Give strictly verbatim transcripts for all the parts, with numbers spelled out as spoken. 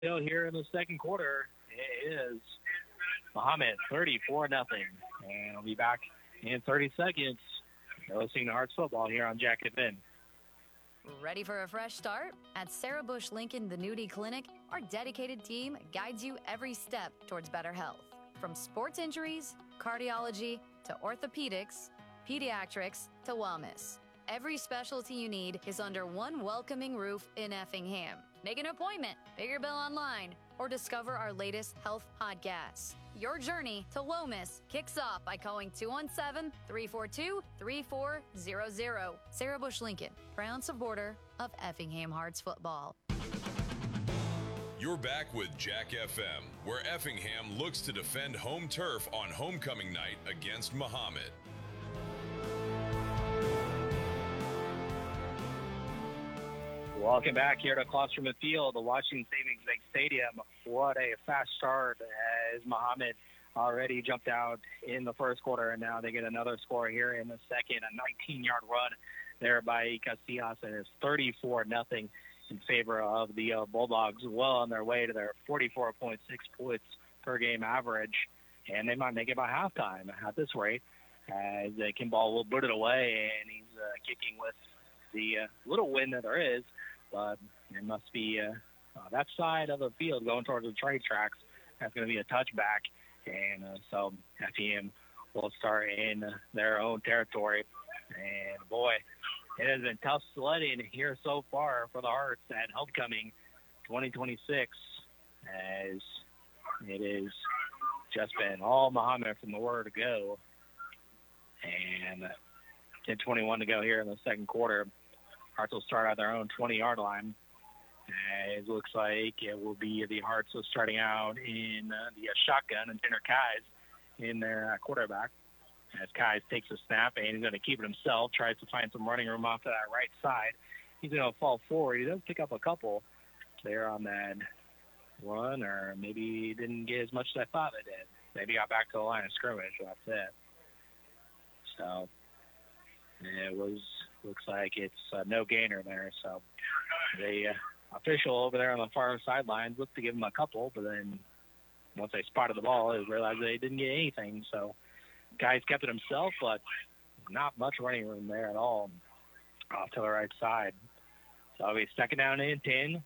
Still here in the second quarter. It is Muhammad thirty-four nothing. And we'll be back in thirty seconds. You're listening to Hearts Football here on Jack and Ben. Ready for a fresh start? At Sarah Bush Lincoln The Nudie Clinic, our dedicated team guides you every step towards better health. From sports injuries, cardiology, to orthopedics, pediatrics, to wellness. Every specialty you need is under one welcoming roof in Effingham. Make an appointment, pay your bill online, or discover our latest health podcasts. Your journey to wellness kicks off by calling two one seven, three four two, three four zero zero. Sarah Bush Lincoln, proud supporter of Effingham Hearts football. You're back with Jack F M, where Effingham looks to defend home turf on homecoming night against Muhammad. Welcome back here to Klosterman Field, the Washington Savings Bank Stadium. What a fast start as Muhammad already jumped out in the first quarter, and now they get another score here in the second, a nineteen-yard run there by Casillas, and it's thirty-four nothing in favor of the uh, Bulldogs, well on their way to their forty-four point six points per game average, and they might make it by halftime at this rate, as uh, Kimball will put it away, and he's uh, kicking with the uh, little wind that there is. But it must be uh, uh, that side of the field going towards the trade tracks. That's going to be a touchback. And uh, so F E M will start in uh, their own territory. And, boy, it has been tough sledding here so far for the Hearts at homecoming twenty twenty-six, as it has just been all Muhammad from the word to go. And ten twenty-one to go here in the second quarter. Hearts will start at their own twenty-yard line. Uh, it looks like it will be the Hearts starting out in uh, the uh, shotgun, and Tanner Kais in their uh, quarterback. As Kais takes a snap, and he's going to keep it himself, tries to find some running room off to that right side. He's going to fall forward. He does pick up a couple there on that run, or maybe he didn't get as much as I thought it did. Maybe got back to the line of scrimmage. That's it. So it was... Looks like it's uh, no gainer there. So the uh, official over there on the far sideline looked to give him a couple, but then once they spotted the ball, they realized they didn't get anything. So guys kept it himself, but not much running room there at all off to the right side. So he's second down and ten,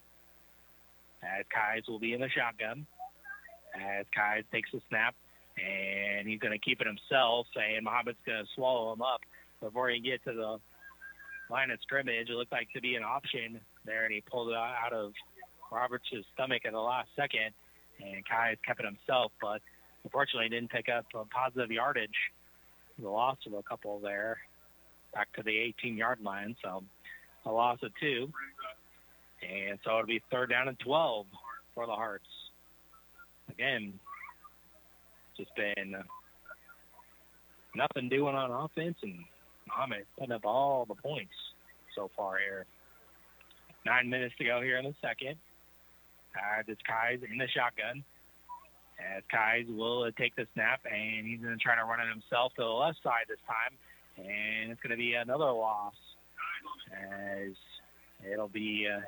as Kais will be in the shotgun. As Kais takes a snap, and he's going to keep it himself, and Muhammad's going to swallow him up before he get to the line of scrimmage. It looked like to be an option there, and he pulled it out of Roberts' stomach at the last second, and Kai kept it himself, but unfortunately didn't pick up a positive yardage. The loss of a couple there, back to the eighteen-yard line, so a loss of two. And so it'll be third down and twelve for the Hearts. Again, just been nothing doing on offense, and Muhammad putting up all the points so far here. Nine minutes to go here in the second. Uh, it's Kais in the shotgun. As Kais will uh, take the snap, and he's going to try to run it himself to the left side this time. And it's going to be another loss, as it'll be uh,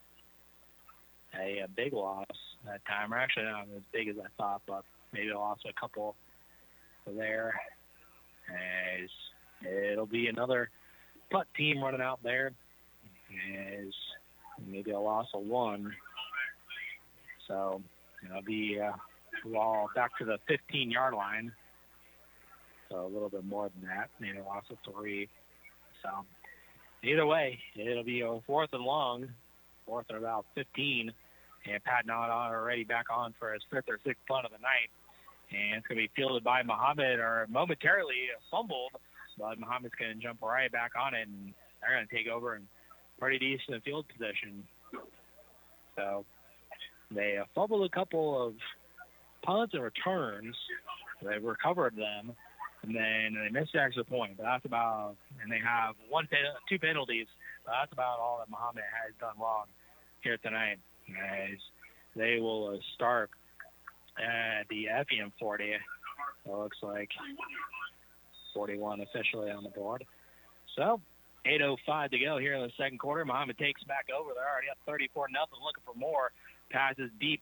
a, a big loss that time. Or actually not as big as I thought, but maybe a loss of a couple there. As it'll be another putt team running out there, as maybe a loss of one. So it'll be uh, all back to the fifteen-yard line. So a little bit more than that, maybe a loss of three. So either way, it'll be a fourth and long, fourth and about fifteen. And Pat Nod already back on for his fifth or sixth punt of the night. And it's going to be fielded by Muhammad, or momentarily fumbled. But Muhammad's going to jump right back on it, and they're going to take over in pretty decent field position. So they uh, fumbled a couple of punts and returns. They recovered them, and then they missed the extra point. But that's about, and they have one, two penalties. But that's about all that Muhammad has done wrong here tonight. As they will uh, start at the F E M forty. It looks like forty-one officially on the board. So eight oh five to go here in the second quarter. Muhammad takes back over. They're already up thirty-four nothing, looking for more. passes deep